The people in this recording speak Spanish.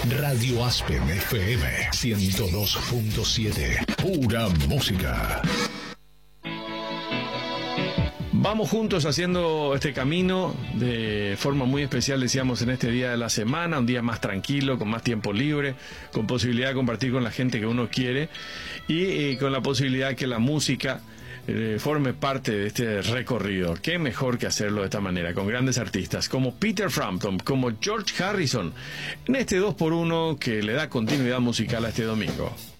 Radio Aspen FM 102.7. Pura música. Vamos juntos haciendo este camino de forma muy especial, decíamos, en este día de la semana, un día más tranquilo, con más tiempo libre, con posibilidad de compartir con la gente que uno quiere y con la posibilidad que la música forme parte de este recorrido. Qué mejor que hacerlo de esta manera, con grandes artistas como Peter Frampton, como George Harrison, en este 2x1 que le da continuidad musical a este domingo.